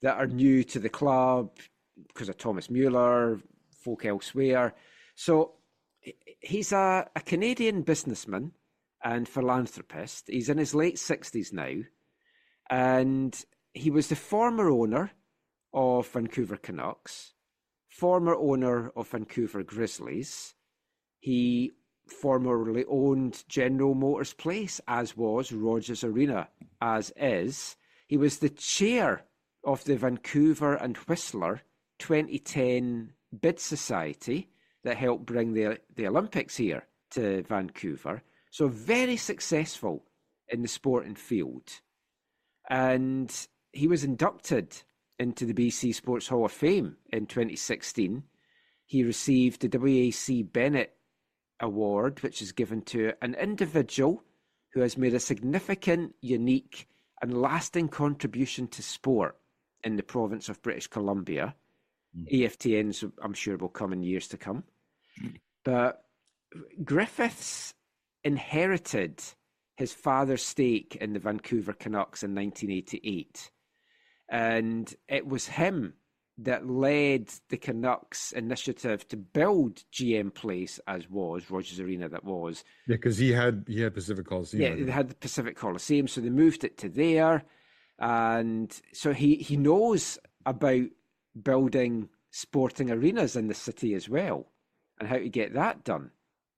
that are new to the club because of Thomas Mueller, folk elsewhere. So he's a Canadian businessman and philanthropist. He's in his late 60s now. And he was the former owner of Vancouver Canucks, former owner of Vancouver Grizzlies. He formerly owned General Motors Place, as was Rogers Arena, as is. He was the chair of the Vancouver and Whistler 2010 Bid Society that helped bring the Olympics here to Vancouver. So very successful in the sporting field. And he was inducted into the BC Sports Hall of Fame in 2016. He received the W.A.C. Bennett Award, which is given to an individual who has made a significant, unique and lasting contribution to sport in the province of British Columbia. AFTNs, I'm sure, will come in years to come. But Griffiths inherited his father's stake in the Vancouver Canucks in 1988. And it was him that led the Canucks initiative to build GM Place, as was Rogers Arena, that was. Yeah, because he had Pacific Coliseum. Yeah, they had the Pacific Coliseum, so they moved it to there. And so he knows about building sporting arenas in the city as well and how to get that done.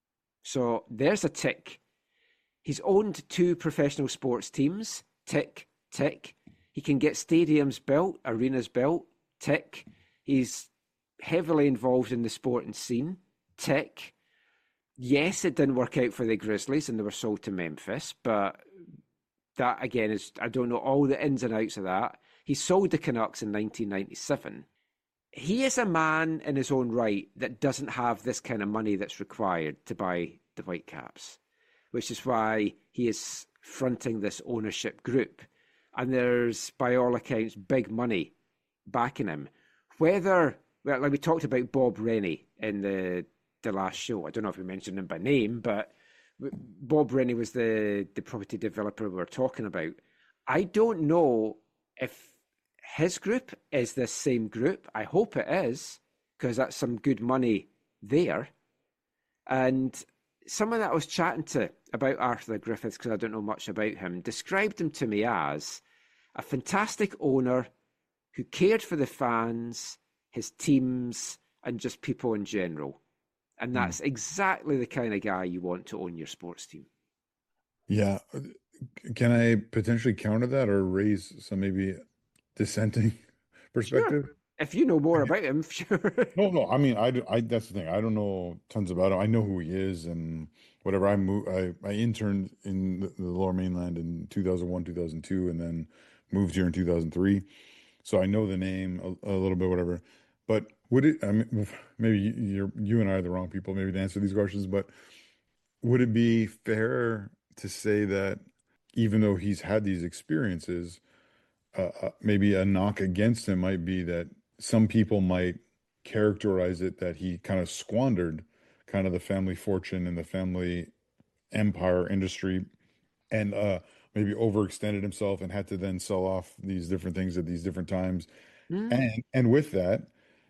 So there's a tick. He's owned 2 professional sports teams. Tick, tick. He can get stadiums built, arenas built. Tick. He's heavily involved in the sporting scene. Tick. Yes, it didn't work out for the Grizzlies and they were sold to Memphis, but that again is, I don't know all the ins and outs of that. He sold the Canucks in 1997. He is a man in his own right that doesn't have this kind of money that's required to buy the Whitecaps, which is why he is fronting this ownership group. And there's, by all accounts, big money backing him. Whether, well, like we talked about Bob Rennie in the last show. I don't know if we mentioned him by name, but Bob Rennie was the property developer we were talking about. I don't know if his group is this same group. I hope it is, because that's some good money there. And someone that I was chatting to about Arthur Griffiths, because I don't know much about him, described him to me as a fantastic owner who cared for the fans, his teams, and just people in general. And that's exactly the kind of guy you want to own your sports team. Yeah. Can I potentially counter that or raise some maybe dissenting perspective? Sure. If you know more about him, sure. No. I mean, I that's the thing. I don't know tons about him. I know who he is and whatever. I interned in the Lower Mainland in 2001, 2002, and then moved here in 2003. So I know the name a little bit, whatever. But would it, I mean, maybe you and I are the wrong people maybe to answer these questions, but would it be fair to say that even though he's had these experiences, maybe a knock against him might be that some people might characterize it that he kind of squandered kind of the family fortune and the family empire industry and maybe overextended himself and had to then sell off these different things at these different times. And with that,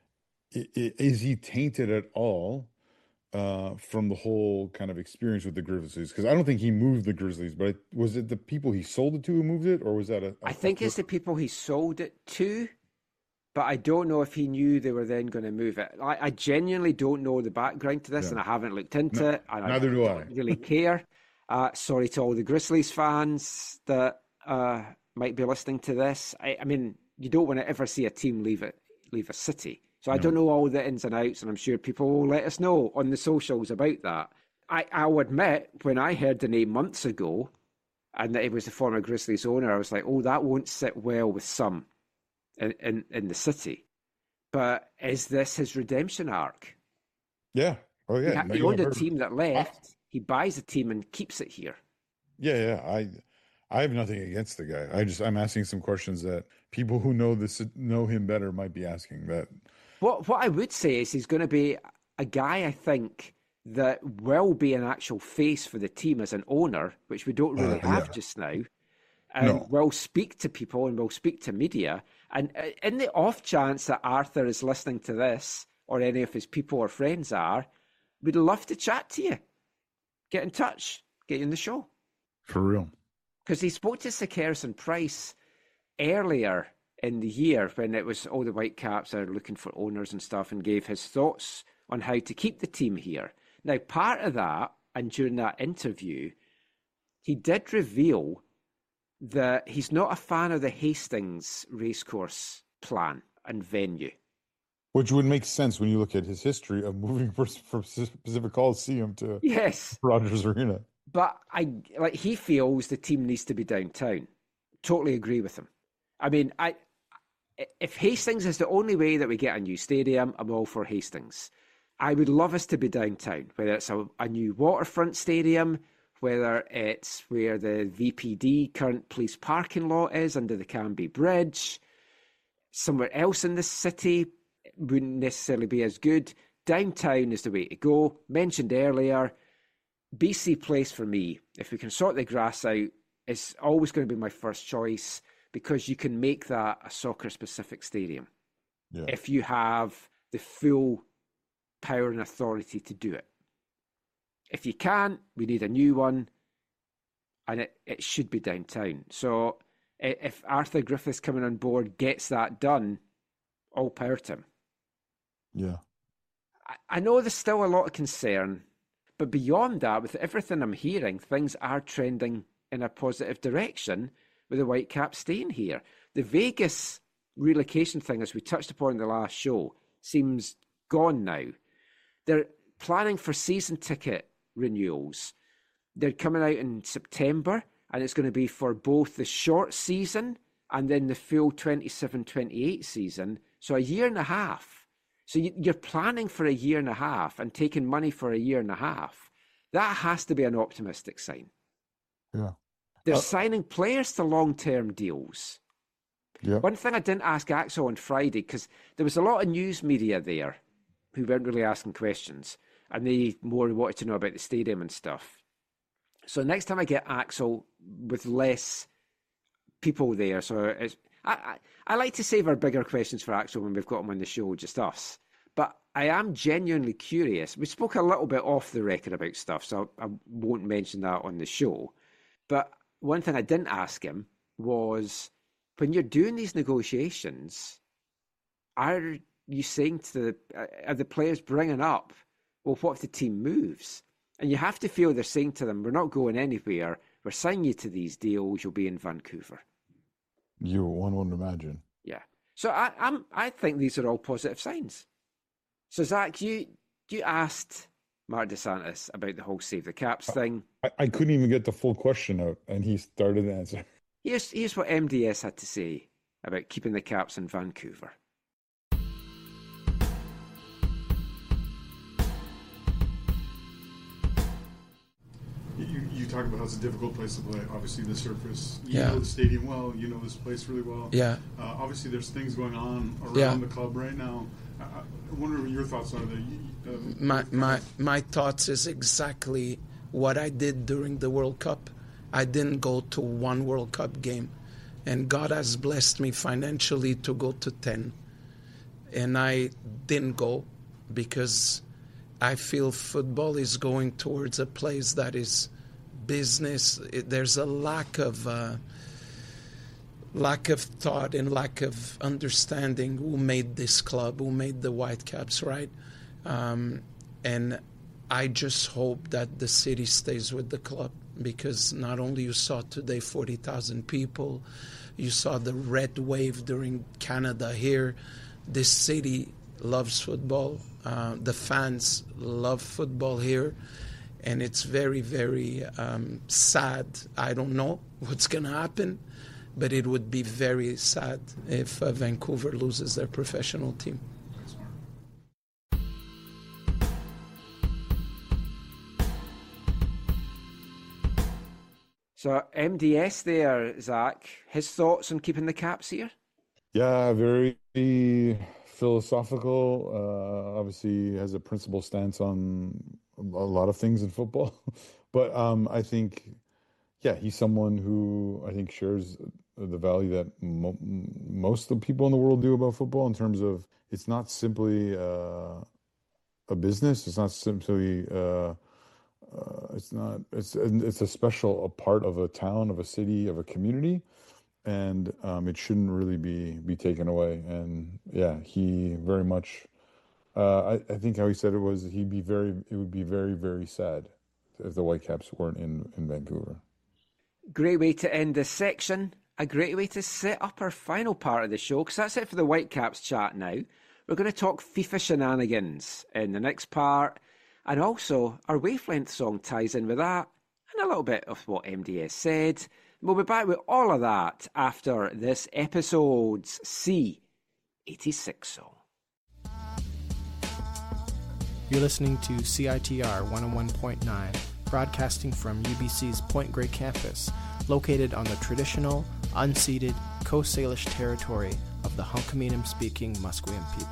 is he tainted at all from the whole kind of experience with the Grizzlies? Because I don't think he moved the Grizzlies, but was it the people he sold it to who moved it, or was that I think it's the people he sold it to, but I don't know if he knew they were then going to move it. I genuinely don't know the background to this, and I haven't looked into it. And neither do I. Don't really care. Sorry to all the Grizzlies fans that might be listening to this. I mean, you don't want to ever see a team leave a city. So I don't know all the ins and outs, and I'm sure people will let us know on the socials about that. I'll admit, when I heard the name months ago, and that he was the former Grizzlies owner, I was like, oh, that won't sit well with some in the city. But is this his redemption arc? Yeah. Oh, yeah. He owned a team that left. He buys a team and keeps it here. Yeah. I have nothing against the guy. I'm asking some questions that people who know him better might be asking. That what I would say is he's going to be a guy, I think, that will be an actual face for the team as an owner, which we don't really have just now. and No. will speak to people and will speak to media. And in the off chance that Arthur is listening to this, or any of his people or friends are, we'd love to chat to you. Get in touch, get you in the show. For real. Because he spoke to Sir Kerrison Price earlier in the year when it was all the Whitecaps are looking for owners and stuff, and gave his thoughts on how to keep the team here. Now, part of that, and during that interview, he did reveal that he's not a fan of the Hastings racecourse plan and venue. Which would make sense when you look at his history of moving from Pacific Coliseum to Yes. Rogers Arena. But he feels the team needs to be downtown. Totally agree with him. I mean, if Hastings is the only way that we get a new stadium, I'm all for Hastings. I would love us to be downtown, whether it's a new waterfront stadium, whether it's where the VPD current police parking lot is under the Canby Bridge, somewhere else in the city wouldn't necessarily be as good. Downtown is the way to go. Mentioned earlier, BC Place for me, if we can sort the grass out, is always going to be my first choice, because you can make that a soccer-specific stadium. Yeah. If you have the full power and authority to do it. If you can't, we need a new one, and it should be downtown. So if Arthur Griffiths coming on board gets that done, all power to him. Yeah. I know there's still a lot of concern, but beyond that, with everything I'm hearing, things are trending in a positive direction with the Whitecaps staying here. The Vegas relocation thing, as we touched upon in the last show, seems gone now. They're planning for season ticket renewals. They're coming out in September, and it's going to be for both the short season and then the full 27-28 season. So a year and a half. So you're planning for a year and a half and taking money for a year and a half. That has to be an optimistic sign. Yeah. They're signing players to long-term deals. Yeah. One thing I didn't ask Axel on Friday, because there was a lot of news media there who weren't really asking questions, and they more wanted to know about the stadium and stuff. So next time I get Axel with less people there, so I like to save our bigger questions for Axel when we've got him on the show, just us. But I am genuinely curious. We spoke a little bit off the record about stuff, so I won't mention that on the show. But one thing I didn't ask him was, when you're doing these negotiations, are you saying to are the players bringing up, well, what if the team moves? And you have to feel they're saying to them, we're not going anywhere. We're signing you to these deals. You'll be in Vancouver. One would imagine. Yeah. So I think these are all positive signs. So Zach, you asked Mark DeSantis about the whole Save the Caps thing. I couldn't even get the full question out, and he started the answer. Here's what MDS had to say about keeping the Caps in Vancouver. You talk about how it's a difficult place to play. Obviously, the surface. You Yeah. know the stadium well. You know this place really well. Yeah. Obviously, there's things going on around the club right now. I wonder what your thoughts are there. My thoughts is exactly what I did during the World Cup. I didn't go to one World Cup game, and God has blessed me financially to go to 10. And I didn't go because I feel football is going towards a place that is business. There's a lack of thought and lack of understanding who made this club, who made the Whitecaps, right? And I just hope that the city stays with the club, because not only you saw today 40,000 people, you saw the red wave during Canada here. This city loves football. The fans love football here. And it's very, very sad. I don't know what's going to happen, but it would be very sad if Vancouver loses their professional team. Thanks, Mark. So MDS there, Zach, his thoughts on keeping the Caps here? Yeah, very philosophical. Obviously, has a principled stance on a lot of things in football, but I think yeah, he's someone who I think shares the value that most of the people in the world do about football, in terms of it's not simply a business. It's not simply it's a special part of a town, of a city, of a community, and it shouldn't really be taken away. And yeah, he very much. I think how he said it was it would be very, very sad if the Whitecaps weren't in Vancouver. Great way to end this section. A great way to set up our final part of the show, because that's it for the Whitecaps chat now. We're going to talk FIFA shenanigans in the next part, and also our Wavelength song ties in with that, and a little bit of what MDS said. We'll be back with all of that after this episode's C86 song. You're listening to CITR 101.9, broadcasting from UBC's Point Grey campus, located on the traditional, unceded Coast Salish territory of the Hunkaminam-speaking Musqueam people.